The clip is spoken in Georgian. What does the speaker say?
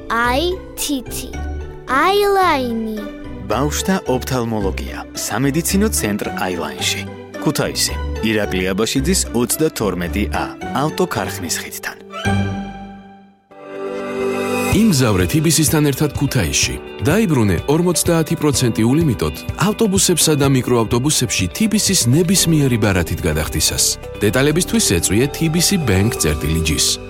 IT აილაინი ბავშვთა ოფთალმოლოგია სამედიცინო ცენტრ აილაინში ქუთაისი ირაკლი აბაშიძის 32A ავტოქარხნის ხიდთან იმგზავრე TBC-სთან ერთად ქუთაისში. დაიბრუნე 50% ულიმიტოდ ავტობუსებსა და მიკროავტობუსებში TBC-ს ნებისმიერი ბარათით გადახდისას. დეტალებისთვის ეწვიე TBC Bank წერტილი G-ს.